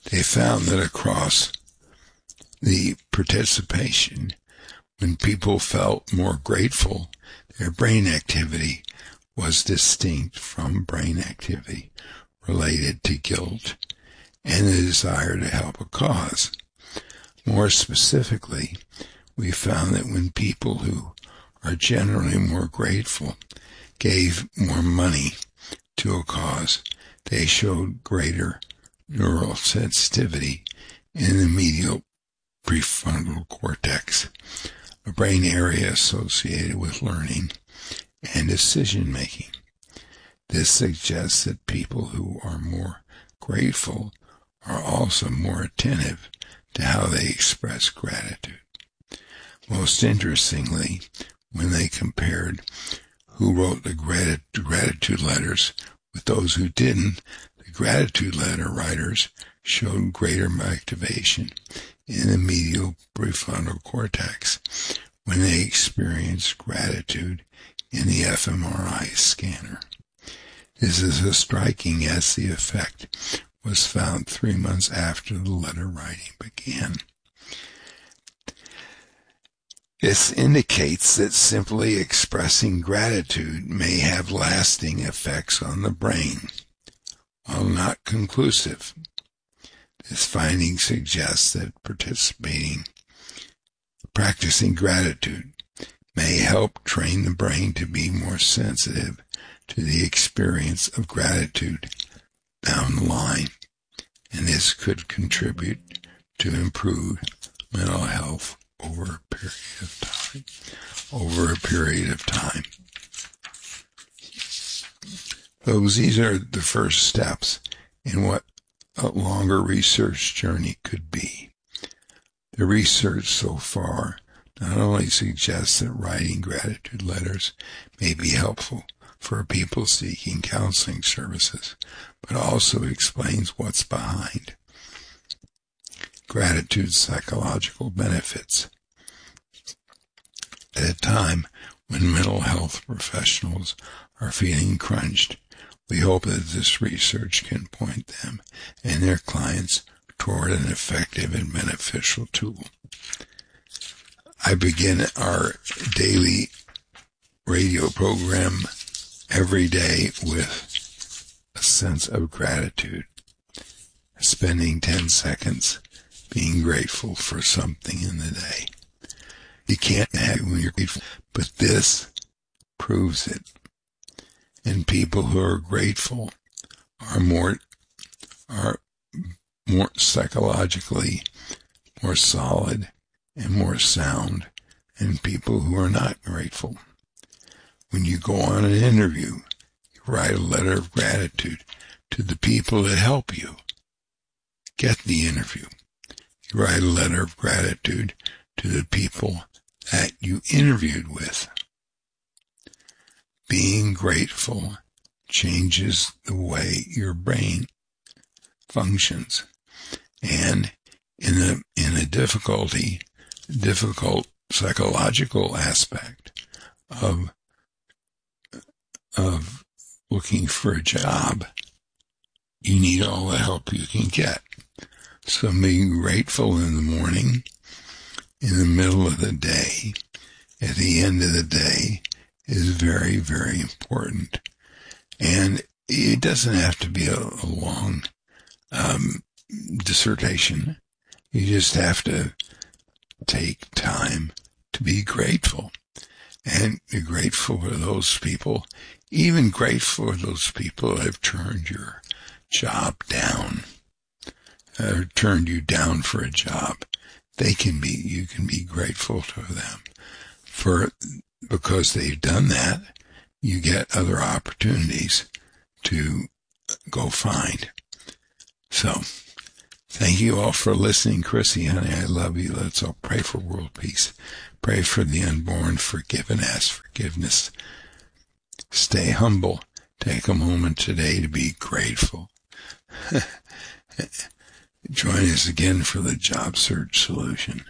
They found that across the participation, when people felt more grateful, their brain activity was distinct from brain activity related to guilt and the desire to help a cause. More specifically, we found that when people who are generally more grateful gave more money to a cause, they showed greater neural sensitivity in the medial prefrontal cortex, a brain area associated with learning and decision-making. This suggests that people who are more grateful are also more attentive to how they express gratitude. Most interestingly, when they compared who wrote the gratitude letters with those who didn't, the gratitude letter writers showed greater activation in the medial prefrontal cortex when they experienced gratitude in the fMRI scanner. This is as striking as the effect was found 3 months after the letter writing began. This indicates that simply expressing gratitude may have lasting effects on the brain. While not conclusive, this finding suggests that practicing gratitude may help train the brain to be more sensitive to the experience of gratitude down the line, and this could contribute to improved mental health over a period of time. These are the first steps in what a longer research journey could be. The research so far not only suggests that writing gratitude letters may be helpful for people seeking counseling services, but also explains what's behind gratitude's psychological benefits. At a time when mental health professionals are feeling crunched, we hope that this research can point them and their clients toward an effective and beneficial tool. I begin our daily radio program every day with a sense of gratitude, spending 10 seconds being grateful for something in the day. You can't have it when you're grateful, but this proves it. And people who are grateful are more psychologically more solid and more sound than people who are not grateful. When you go on an interview, you write a letter of gratitude to the people that help you get the interview. You write a letter of gratitude to the people that you interviewed with. Being grateful changes the way your brain functions. And in a difficult psychological aspect of looking for a job, you need all the help you can get. So being grateful in the morning, in the middle of the day, at the end of the day, is very, very important. And it doesn't have to be a long dissertation. You just have to take time to be grateful. And be grateful for those people, even grateful for those people that have turned your job down, or turned you down for a job. You can be grateful to them because they've done that. You get other opportunities to go find. So, thank you all for listening. Chrissy, honey, I love you. Let's all pray for world peace. Pray for the unborn, forgive and ask forgiveness. Stay humble. Take a moment today to be grateful. Join us again for the Job Search Solution.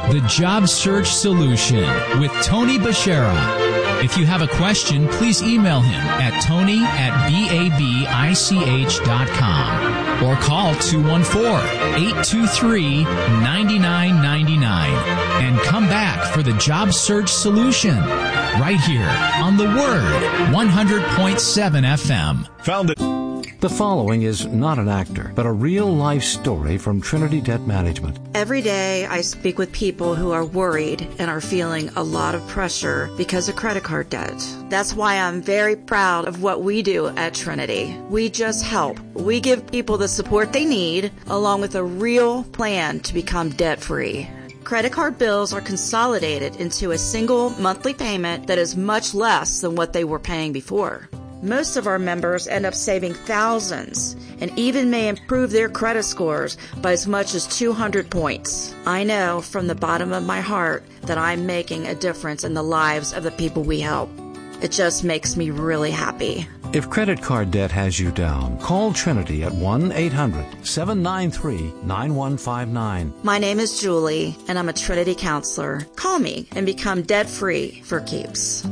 The Job Search Solution with Tony Bashara. If you have a question, please email him at tony@babich.com or call 214-823-9999 and come back for the Job Search Solution right here on The Word 100.7 FM. Found it. The following is not an actor, but a real-life story from Trinity Debt Management. Every day I speak with people who are worried and are feeling a lot of pressure because of credit card debt. That's why I'm very proud of what we do at Trinity. We just help. We give people the support they need, along with a real plan to become debt-free. Credit card bills are consolidated into a single monthly payment that is much less than what they were paying before. Most of our members end up saving thousands and even may improve their credit scores by as much as 200 points. I know from the bottom of my heart that I'm making a difference in the lives of the people we help. It just makes me really happy. If credit card debt has you down, call Trinity at 1-800-793-9159. My name is Julie, and I'm a Trinity counselor. Call me and become debt-free for keeps.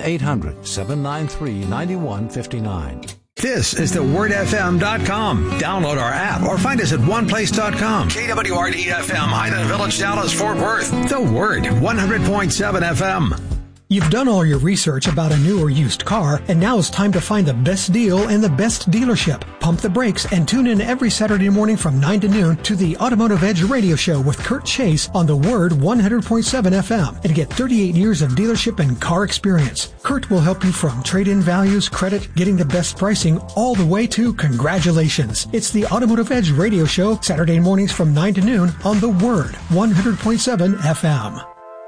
1-800-793-9159. This is thewordfm.com. Download our app or find us at oneplace.com. KWRD-FM, Highland Village, Dallas, Fort Worth. The Word, 100.7 FM. You've done all your research about a new or used car, and now it's time to find the best deal and the best dealership. Pump the brakes and tune in every Saturday morning from 9 to noon to the Automotive Edge radio show with Kurt Chase on The Word 100.7 FM and get 38 years of dealership and car experience. Kurt will help you from trade-in values, credit, getting the best pricing, all the way to congratulations. It's the Automotive Edge radio show, Saturday mornings from 9 to noon on The Word 100.7 FM.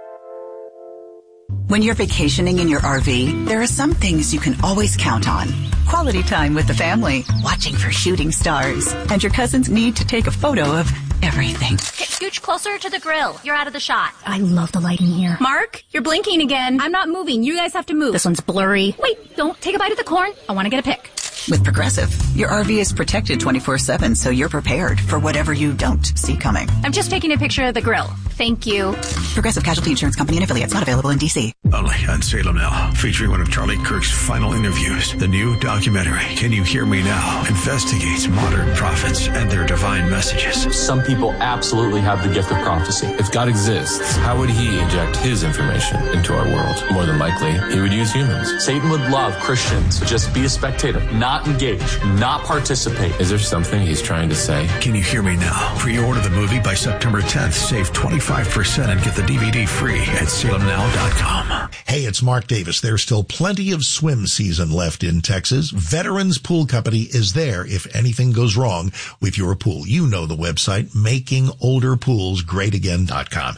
When you're vacationing in your RV, there are some things you can always count on. Quality time with the family, watching for shooting stars, and your cousin's need to take a photo of everything. Okay, scooch closer to the grill. You're out of the shot. I love the lighting here. Mark, you're blinking again. I'm not moving. You guys have to move. This one's blurry. Wait, don't take a bite of the corn. I want to get a pic. With Progressive, your RV is protected 24/7, so you're prepared for whatever you don't see coming. I'm just taking a picture of the grill. Thank you. Progressive Casualty Insurance Company and affiliates, not available in D.C. Only on Salem Now, featuring one of Charlie Kirk's final interviews. The new documentary, Can You Hear Me Now?, investigates modern prophets and their divine messages. Some people absolutely have the gift of prophecy. If God exists, how would he inject his information into our world? More than likely, he would use humans. Satan would love Christians to just be a spectator, not engage, not participate. Is there something he's trying to say? Can You Hear Me Now? Pre-order the movie by September 10th. Save 25% and get the DVD free at salemnow.com. Hey, it's Mark Davis. There's still plenty of swim season left in Texas. Veterans Pool Company is there if anything goes wrong with your pool. You know the website, makingolderpoolsgreatagain.com.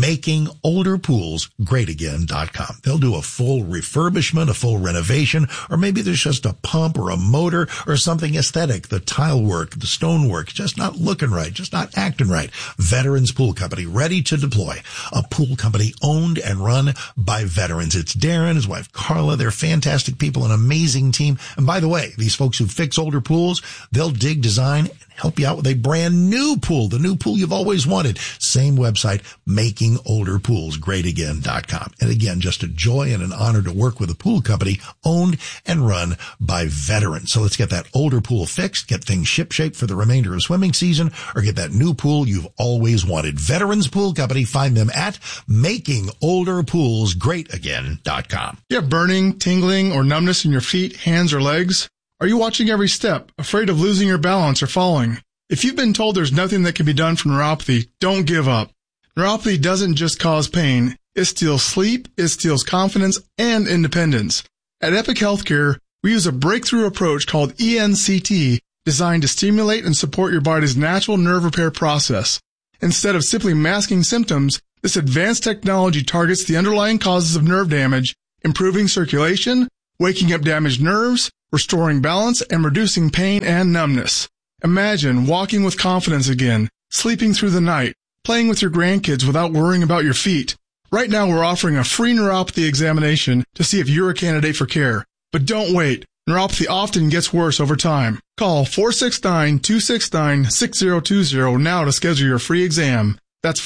Makingolderpoolsgreatagain.com. They'll do a full refurbishment, a full renovation, or maybe there's just a pump or a motor or something aesthetic. The tile work, the stone work, just not looking right, just not acting right. Veterans Pool Company, ready to deploy. A pool company owned and run by veterans. It's Darren, his wife Carla. They're fantastic people, an amazing team. And by the way, these folks who fix older pools, they'll dig, design, and help you out with a brand new pool, the new pool you've always wanted. Same website, makingolderpoolsgreatagain.com. And again, just a joy and an honor to work with a pool company owned and run by veterans. So let's get that older pool fixed, get things shipshape for the remainder of swimming season, or get that new pool you've always wanted. Veterans Pool Company, find them at makingolderpoolsgreatagain.com. You have burning, tingling, or numbness in your feet, hands, or legs? Are you watching every step, afraid of losing your balance or falling? If you've been told there's nothing that can be done for neuropathy, don't give up. Neuropathy doesn't just cause pain. It steals sleep, it steals confidence, and independence. At Epic Healthcare, we use a breakthrough approach called ENCT, designed to stimulate and support your body's natural nerve repair process. Instead of simply masking symptoms, this advanced technology targets the underlying causes of nerve damage, improving circulation, waking up damaged nerves, restoring balance, and reducing pain and numbness. Imagine walking with confidence again, sleeping through the night, playing with your grandkids without worrying about your feet. Right now we're offering a free neuropathy examination to see if you're a candidate for care. But don't wait. Neuropathy often gets worse over time. Call 469-269-6020 now to schedule your free exam. That's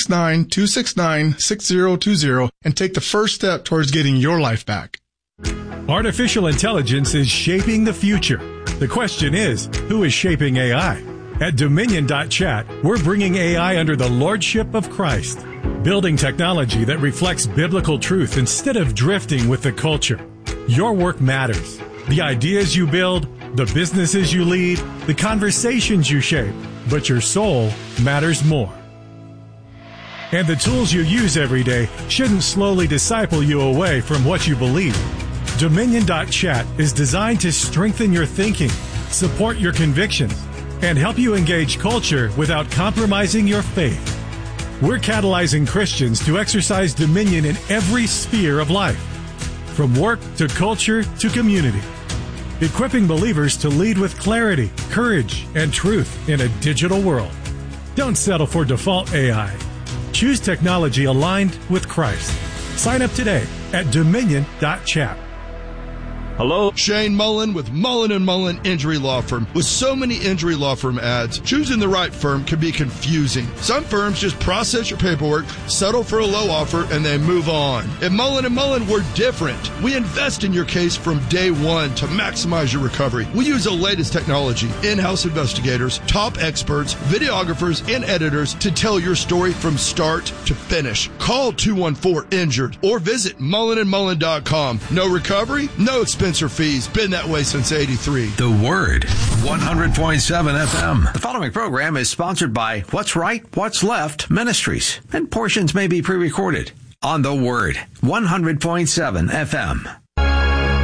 469-269-6020 and take the first step towards getting your life back. Artificial intelligence is shaping the future. The question is, who is shaping AI? At Dominion.chat, we're bringing AI under the lordship of Christ, building technology that reflects biblical truth instead of drifting with the culture. Your work matters. The ideas you build, the businesses you lead, the conversations you shape, but your soul matters more. And the tools you use every day shouldn't slowly disciple you away from what you believe. Dominion.chat is designed to strengthen your thinking, support your convictions, and help you engage culture without compromising your faith. We're catalyzing Christians to exercise dominion in every sphere of life, from work to culture to community, equipping believers to lead with clarity, courage, and truth in a digital world. Don't settle for default AI. Choose technology aligned with Christ. Sign up today at Dominion.chat. Hello, Shane Mullen with Mullen & Mullen Injury Law Firm. With so many injury law firm ads, choosing the right firm can be confusing. Some firms just process your paperwork, settle for a low offer, and they move on. At Mullen & Mullen, we're different. We invest in your case from day one to maximize your recovery. We use the latest technology, in-house investigators, top experts, videographers, and editors to tell your story from start to finish. Call 214-INJURED or visit mullenandmullen.com. No recovery, no expense or fees. Been that way since '83. The Word, 100.7 FM. The following program is sponsored by What's Right, What's Left Ministries, and portions may be pre-recorded on The Word, 100.7 FM.